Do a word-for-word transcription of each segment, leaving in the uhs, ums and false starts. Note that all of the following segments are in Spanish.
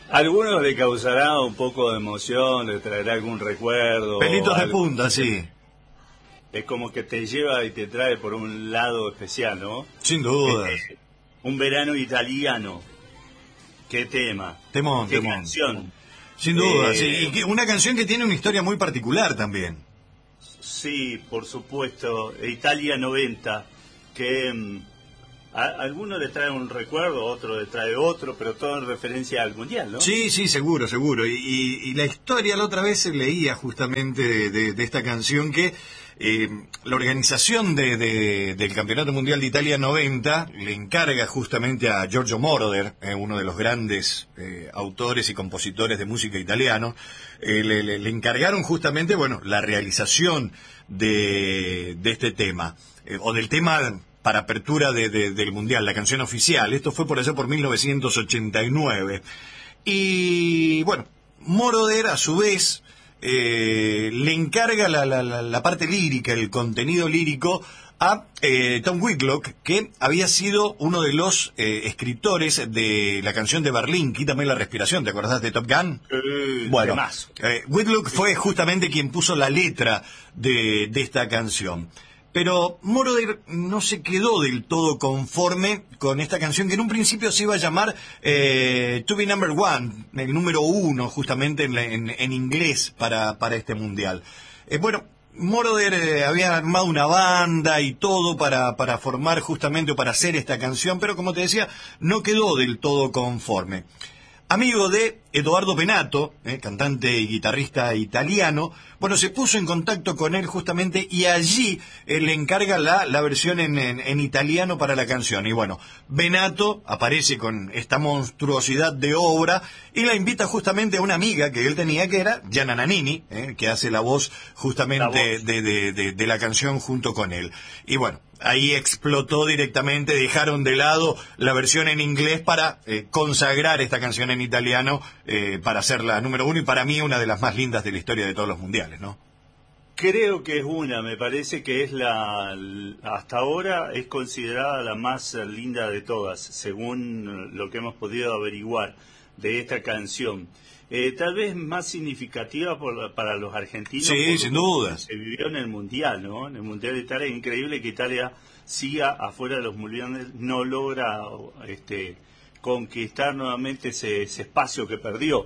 A algunos le causará un poco de emoción, le traerá algún recuerdo. Pelitos de algo. punta, sí. Es como que te lleva y te trae por un lado especial, ¿no? Sin dudas. Eh, un verano italiano. ¿Qué tema? Temón, ¿Qué temón. canción? Sin duda, Eh, sí. Y que una canción que tiene una historia muy particular también. Sí, por supuesto. Italia noventa, que mm, a, a alguno le trae un recuerdo, a otro le trae otro, pero todo en referencia al Mundial, ¿no? Sí, sí, seguro, seguro. Y, y, y la historia la otra vez leía justamente de, de, de esta canción que eh, la organización de, de, del Campeonato Mundial de Italia noventa le encarga justamente a Giorgio Moroder, eh, uno de los grandes eh, autores y compositores de música italiano, eh, le, le, le encargaron justamente, bueno, la realización de, de este tema, eh, o del tema para apertura de, de, del Mundial, la canción oficial. Esto fue por allá por mil novecientos ochenta y nueve. Y bueno, Moroder a su vez eh, le encarga la, la, la, la parte lírica, el contenido lírico a eh, Tom Whitlock, que había sido uno de los eh, escritores de la canción de Berlín, Quítame la respiración. ¿Te acordás de Top Gun? Eh, Bueno, temazo. eh, Whitlock fue justamente quien puso la letra de, de esta canción. Pero Moroder no se quedó del todo conforme con esta canción, que en un principio se iba a llamar eh, To Be Number One, el número uno justamente en, en, en inglés para, para este mundial. Eh, bueno, Moroder eh, había armado una banda y todo para, para formar justamente o para hacer esta canción, pero como te decía, no quedó del todo conforme. Amigo de Edoardo Penato, eh, cantante y guitarrista italiano, bueno, se puso en contacto con él justamente y allí eh, le encarga la, la versión en, en, en italiano para la canción. Y bueno, Penato aparece con esta monstruosidad de obra y la invita justamente a una amiga que él tenía, que era Gianna Nannini, eh, que hace la voz justamente La voz. De, de, de, de la canción junto con él. Y bueno, ahí explotó directamente, dejaron de lado la versión en inglés para eh, consagrar esta canción en italiano, eh, para hacerla número uno y para mí una de las más lindas de la historia de todos los mundiales, ¿no? Creo que es una, me parece que es la, hasta ahora es considerada la más linda de todas, según lo que hemos podido averiguar de esta canción. Eh, tal vez más significativa por, para los argentinos. Sí, sin dudas. Se vivió en el Mundial, ¿no? En el Mundial de Italia. Es increíble que Italia siga afuera de los mundiales, no logra este, conquistar nuevamente ese, ese espacio que perdió.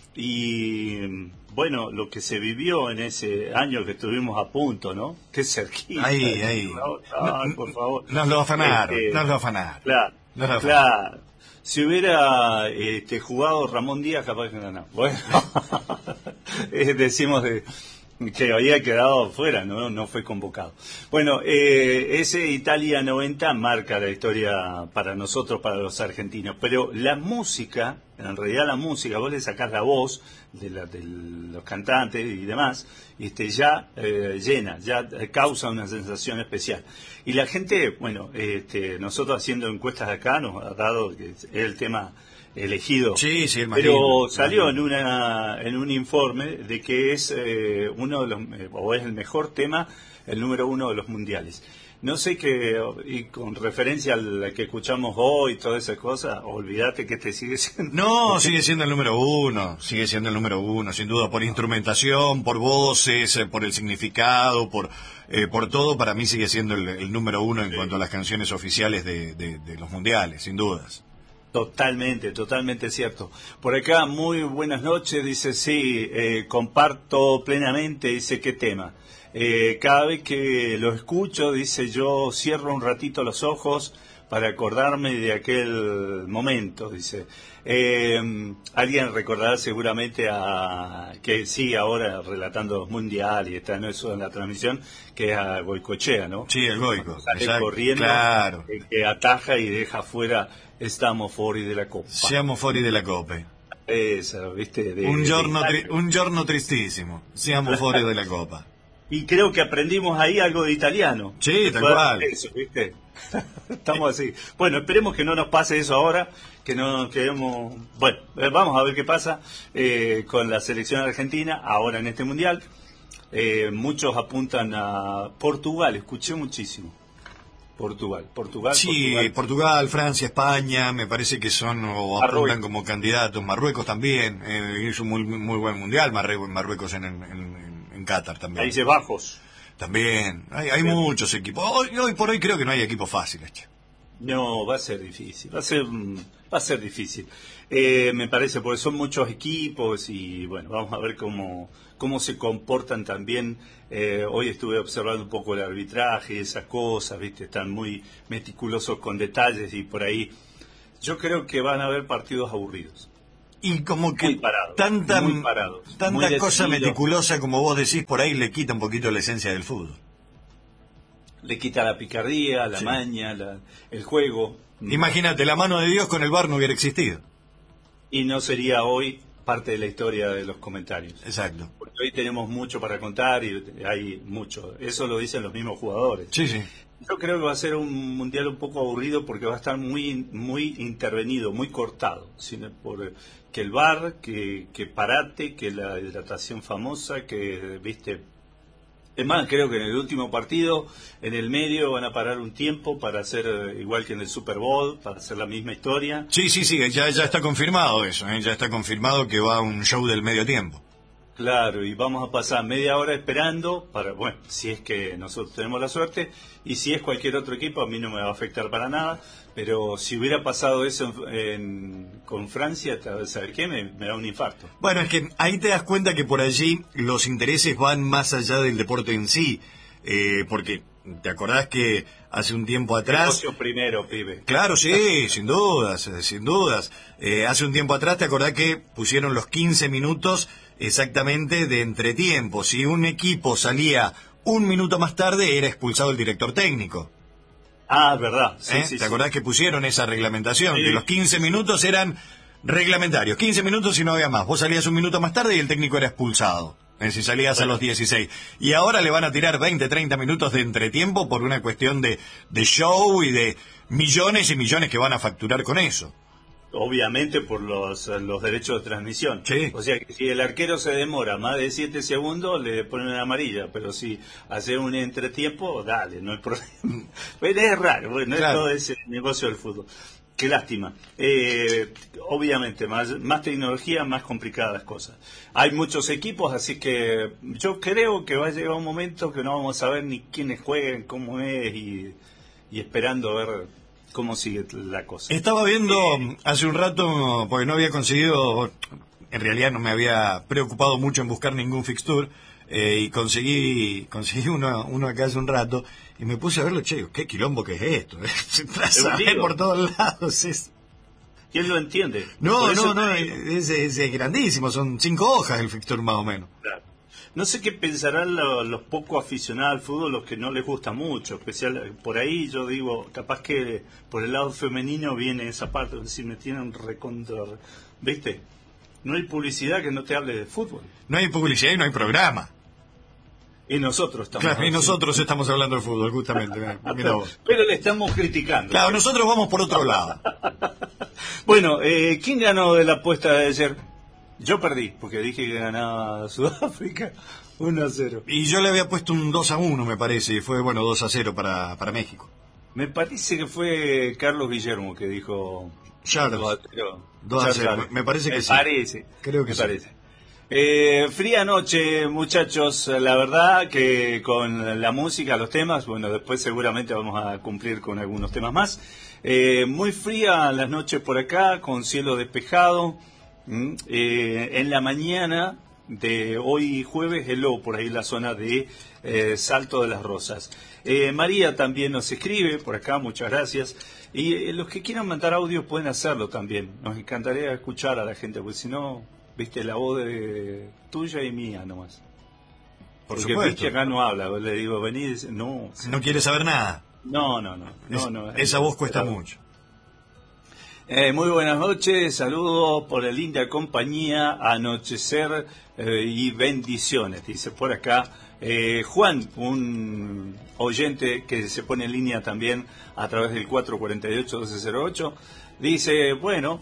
Y bueno, lo que se vivió en ese año que estuvimos a punto, ¿no? Qué cerquita. Ahí, ahí. Ay, por favor. Nos lo afanaron, Este, nos lo afanaron. Claro, Nos lo afanaron. claro. Si hubiera este, jugado Ramón Díaz, capaz que no. Bueno, eh, decimos de, que había quedado fuera, ¿no? No fue convocado. Bueno, eh, ese Italia noventa marca la historia para nosotros, para los argentinos. Pero la música, en realidad la música, vos le sacás la voz de, la, de los cantantes y demás, este, ya eh, llena, ya causa una sensación especial. Y la gente, bueno, este, nosotros haciendo encuestas acá nos ha dado que es el tema elegido. Sí, sí, el más Pero lindo. salió en una en un informe de que es eh, uno de los o es el mejor tema, el número uno de los mundiales. No sé qué, y con referencia a la que escuchamos hoy y todas esas cosas, olvídate que te sigue siendo. No, sigue siendo el número uno, sigue siendo el número uno, sin duda, por instrumentación, por voces, eh, por el significado, por eh, por todo, para mí sigue siendo el, el número uno en Sí. cuanto a las canciones oficiales de, de, de los mundiales, sin dudas. Totalmente, totalmente cierto. Por acá, muy buenas noches, dice, sí, eh, comparto plenamente, dice, ¿qué tema? Eh, cada vez que lo escucho, dice, yo cierro un ratito los ojos para acordarme de aquel momento, dice. Eh, alguien recordará seguramente a que sí, ahora relatando los mundiales y está en eso en la transmisión, que es a Goicoechea, ¿no? Sí, el Goico. Sale Exacto, corriendo, claro. eh, que ataja y deja fuera estamos fuori de la copa. Siamo fuori della Copa. Esa, ¿viste? De, Un giorno, de- tri- un giorno tristissimo. Siamo fuori della Copa. Y creo que aprendimos ahí algo de italiano. Sí, tal Después cual. de Eso, ¿viste? Estamos así. Bueno, esperemos que no nos pase eso ahora, que no nos quedemos... Bueno, eh, vamos a ver qué pasa eh, con la selección argentina ahora en este mundial. Eh, muchos apuntan a Portugal, escuché muchísimo. Portugal, Portugal, Sí, Portugal, Portugal, Francia, España, me parece que son o apuntan Marruecos. como candidatos. Marruecos también, eh, hizo un muy, muy buen mundial, Marruecos, Marruecos en, en, en, en Qatar también. Países Bajos. También, hay, hay muchos equipos. Hoy, hoy por hoy creo que no hay equipos fáciles, che. No, va a ser difícil, va a ser, mm, va a ser difícil. Eh, me parece, porque son muchos equipos y bueno, vamos a ver cómo, cómo se comportan también. Eh, hoy estuve observando un poco el arbitraje y esas cosas, viste, están muy meticulosos con detalles y por ahí. Yo creo que van a haber partidos aburridos. Y como que Muy parados, tanta, muy parados, tanta muy cosa decididos. meticulosa como vos decís por ahí le quita un poquito la esencia del fútbol. Le quita la picardía, la Sí. maña, la- el juego. Imagínate, la mano de Dios con el V A R no hubiera existido. Y no sería hoy parte de la historia de los comentarios. Exacto. Porque hoy tenemos mucho para contar y hay mucho. Eso lo dicen los mismos jugadores. Sí, sí. Yo creo que va a ser un mundial un poco aburrido porque va a estar muy muy intervenido, muy cortado. Sino por que el V A R, que, que parate, que la hidratación famosa, que, viste... Es más, creo que en el último partido, en el medio, van a parar un tiempo para hacer, eh, igual que en el Super Bowl, para hacer la misma historia. Sí, sí, sí, ya, ya está confirmado eso, ¿eh? Ya está confirmado que va a un show del medio tiempo. Claro, y vamos a pasar media hora esperando para, bueno, si es que nosotros tenemos la suerte, y si es cualquier otro equipo, a mí no me va a afectar para nada, pero si hubiera pasado eso en, en- con Francia, ¿sabes qué? Me, me da un infarto. Bueno, es que ahí te das cuenta que por allí los intereses van más allá del deporte en sí, eh, porque te acordás que hace un tiempo atrás... Negocio primero, pibe. Claro, sí, sin dudas, eh, sin dudas. Eh, hace un tiempo atrás te acordás que pusieron los quince minutos exactamente de entretiempo. Si un equipo salía un minuto más tarde, era expulsado el director técnico. Ah, verdad. Sí, ¿Eh? sí, ¿Te sí. acordás que pusieron esa reglamentación? Sí, Que los quince sí, sí. minutos eran reglamentarios. quince minutos y no había más. Vos salías un minuto más tarde y el técnico era expulsado. Eh, si salías Bueno. a los dieciséis. Y ahora le van a tirar veinte, treinta minutos de entretiempo por una cuestión de, de show y de millones y millones que van a facturar con eso. Obviamente por los, los derechos de transmisión. Sí. O sea, que si el arquero se demora más de siete segundos, le ponen una amarilla. Pero si hace un entretiempo, dale, no hay problema. Pero es raro, bueno, Claro. es todo ese negocio del fútbol. Qué lástima. Eh, obviamente, más, más tecnología, más complicadas las cosas. Hay muchos equipos, así que yo creo que va a llegar un momento que no vamos a ver ni quiénes jueguen, cómo es, y, y esperando a ver cómo sigue la cosa. Estaba viendo hace un rato, porque no había conseguido, en realidad no me había preocupado mucho en buscar ningún fixture, eh, y conseguí conseguí uno, uno acá hace un rato, y me puse a verlo, che, qué quilombo que es esto, ¿eh? Se traza Es un lío. por todos lados. Es... ¿Quién lo entiende? No, Por no, eso no, te digo. es, es- es grandísimo, son cinco hojas el fixture más o menos. Claro. No sé qué pensarán lo- los poco aficionados al fútbol, los que no les gusta mucho, especial por ahí yo digo, capaz que por el lado femenino viene esa parte, es decir, me tienen recontra, ¿viste? No hay publicidad que no te hable de fútbol. No hay publicidad y no hay programa. Y nosotros estamos Claro, y haciendo- nosotros estamos hablando de fútbol, justamente. Mira vos. Pero le estamos criticando. Claro, nosotros vamos por otro lado. Bueno, eh, ¿quién ganó de la apuesta de ayer? Yo perdí, porque dije que ganaba Sudáfrica uno a cero. Y yo le había puesto un dos a uno, me parece, y fue, bueno, dos a cero para, para México. Me parece que fue Carlos Guillermo que dijo Charles. dos a cero. dos a Charles cero, Charles. me parece que Me sí. parece. Creo que me sí. parece. Eh, fría noche, muchachos. La verdad que con la música, los temas, bueno, después seguramente vamos a cumplir con algunos temas más. Eh, muy fría las noches por acá, con cielo despejado. ¿Mm? Eh, en la mañana de hoy jueves, hello, por ahí la zona de eh, Salto de las Rosas. Eh, María también nos escribe por acá, muchas gracias. Y eh, los que quieran mandar audios pueden hacerlo también. Nos encantaría escuchar a la gente, porque si no, viste, la voz de tuya y mía nomás. Por Porque supuesto. Pichi acá no habla, le digo, vení, y dice, no, No quiere saber nada. no, no, no, no, Es- no, esa voz cuesta pero- mucho. Eh, muy buenas noches, saludos por la linda compañía, anochecer eh, y bendiciones, dice por acá eh, Juan, un oyente que se pone en línea también a través del cuatro cuatro ocho, doce cero ocho, dice, bueno,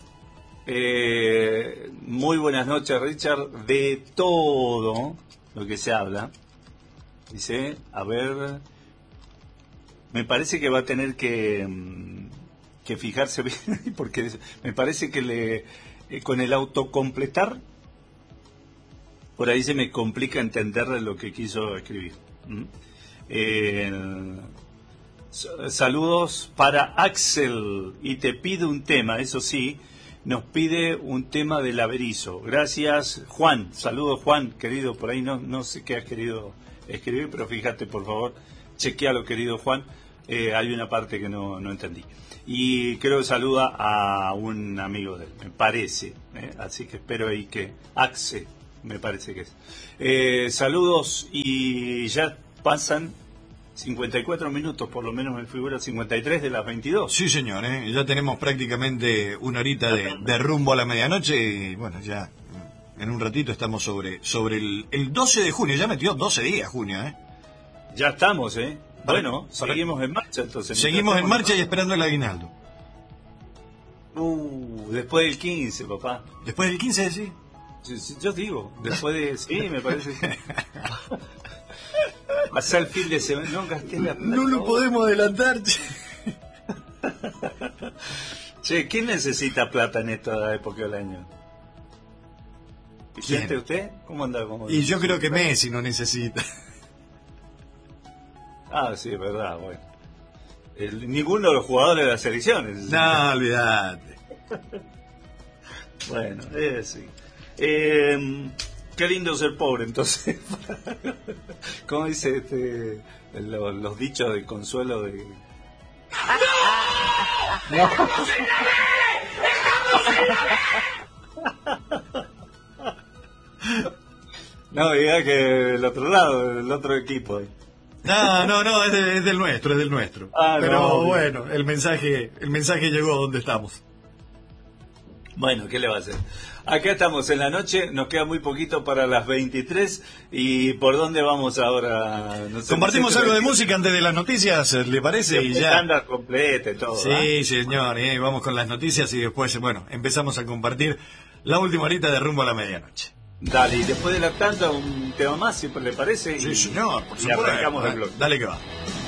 eh, muy buenas noches Richard, de todo lo que se habla, dice, a ver, me parece que va a tener que, que fijarse bien, porque me parece que le eh, con el autocompletar, por ahí se me complica entender lo que quiso escribir. ¿Mm? Eh, saludos para Axel, y te pide un tema, eso sí, nos pide un tema del Averizo. Gracias, Juan. Saludos, Juan, querido, por ahí no, no sé qué has querido escribir, pero fíjate, por favor, chequealo, querido Juan. Eh, hay una parte que no, no entendí. Y creo que saluda a un amigo de él, me parece. ¿eh? Así que espero ahí que Axel, me parece que es. Eh, saludos, y ya pasan cincuenta y cuatro minutos, por lo menos me figura cincuenta y tres de las veintidós. Sí, señor, ¿eh? Ya tenemos prácticamente una horita de, de rumbo a la medianoche y bueno, ya en un ratito estamos sobre sobre el, el doce de junio, ya metió doce días junio, ¿eh? Ya estamos, ¿eh? Bueno, para, seguimos en marcha entonces. Seguimos en marcha y esperando el aguinaldo. Uh, después del quince, papá. ¿Después del quince, sí? Sí, sí, yo digo, después de... Sí, me parece que... Pasar el fin de semana, no gasté la plata. No lo podemos adelantar, che. Che, ¿quién necesita plata en esta época del año? ¿Siente usted? ¿Cómo anda? ¿Cómo y yo creo que Messi no necesita. Ah, sí, es verdad, bueno. El, ninguno de los jugadores de las selecciones. No, olvídate. Bueno, eh, sí. Eh, qué lindo ser pobre, entonces. ¿Cómo dice este, los, los dichos de consuelo de... ¡No! ¡Estamos en la B! ¡Estamos en la B! No, diga que del otro lado, del otro equipo. No, no, no, es, de, es del nuestro, es del nuestro. Ah, Pero no, bueno, el mensaje, el mensaje llegó donde estamos. Bueno, ¿qué le va a hacer? Acá estamos en la noche, nos queda muy poquito para las veintitrés. ¿Y por dónde vamos ahora? No sé, Compartimos no sé, algo de pero... música antes de las noticias, ¿le parece? Y ya. Anda completa y todo. Sí, ¿eh? señor, eh, vamos con las noticias y después, bueno, empezamos a compartir la última horita de rumbo a la medianoche. Dale, y después de la tanda un tema más, si le parece. Sí, y, señor, por y supuesto. arrancamos el bloque. Dale que va.